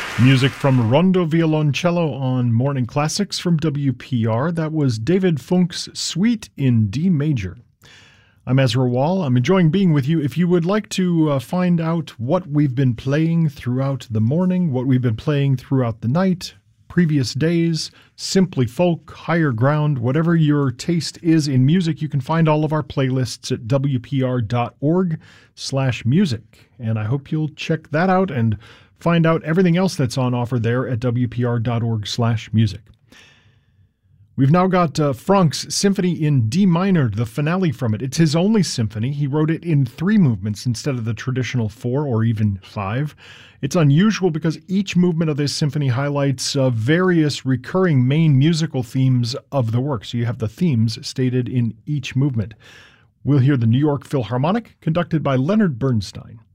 Music from Rondo Violoncello on Morning Classics from WPR. That was David Funk's Suite in D major. I'm Ezra Wall. I'm enjoying being with you. If you would like to find out what we've been playing throughout the morning, what we've been playing throughout the night, previous days, simply folk, higher ground, whatever your taste is in music, you can find all of our playlists at wpr.org/music. And I hope you'll check that out and find out everything else that's on offer there at wpr.org/music. We've now got Franck's Symphony in D minor, the finale from it. It's his only symphony. He wrote it in 3 movements instead of the traditional 4 or even 5. It's unusual because each movement of this symphony highlights various recurring main musical themes of the work. So you have the themes stated in each movement. We'll hear the New York Philharmonic, conducted by Leonard Bernstein.